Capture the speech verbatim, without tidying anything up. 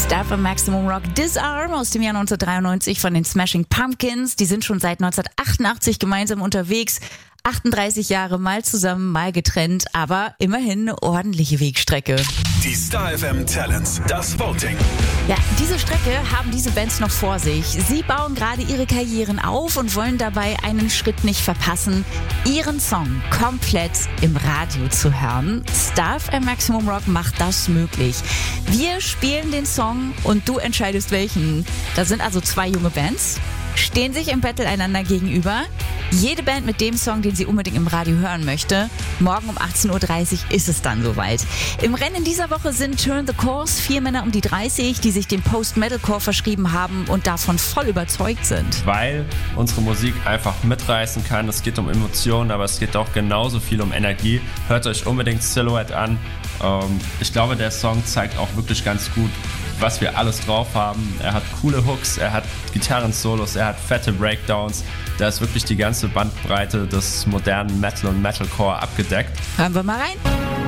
Star F M Maximum Rock Disarm aus dem Jahr neunzehnhundertdreiundneunzig von den Smashing Pumpkins. Die sind schon seit neunzehnhundertachtundachtzig gemeinsam unterwegs. achtunddreißig Jahre, mal zusammen, mal getrennt, aber immerhin eine ordentliche Wegstrecke. Die Star F M Talents, das Voting. Ja, diese Strecke haben diese Bands noch vor sich. Sie bauen gerade ihre Karrieren auf und wollen dabei einen Schritt nicht verpassen, ihren Song komplett im Radio zu hören. Star F M Maximum Rock macht das möglich. Wir spielen den Song und du entscheidest welchen. Das sind also zwei junge Bands, stehen sich im Battle einander gegenüber. Jede Band mit dem Song, den sie unbedingt im Radio hören möchte. Morgen um achtzehn Uhr dreißig ist es dann soweit. Im Rennen dieser Woche sind Turn the Course, vier Männer um die dreißig, die sich dem Post-Metalcore verschrieben haben und davon voll überzeugt sind. Weil unsere Musik einfach mitreißen kann. Es geht um Emotionen, aber es geht auch genauso viel um Energie. Hört euch unbedingt Silhouette an. Ähm, ich glaube, der Song zeigt auch wirklich ganz gut, was wir alles drauf haben. Er hat coole Hooks, er hat Gitarren-Solos, er hat fette Breakdowns. Da ist wirklich die ganze Bandbreite des modernen Metal und Metalcore abgedeckt. Hören wir mal rein.